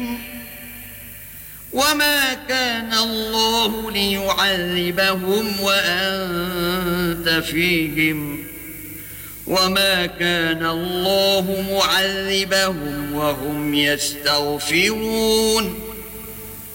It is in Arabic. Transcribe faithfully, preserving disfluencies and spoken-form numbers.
وما كان الله ليعذبهم وأنت فيهم وما كان الله معذبهم وهم يستغفرون